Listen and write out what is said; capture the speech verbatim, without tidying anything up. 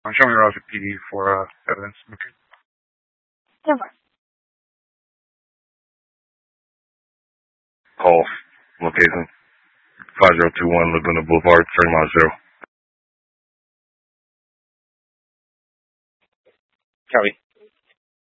Uh, show me Roger P D for uh, evidence. Okay. Over. Call. Location. five zero two one Laguna Boulevard, Fremont Zero. Copy.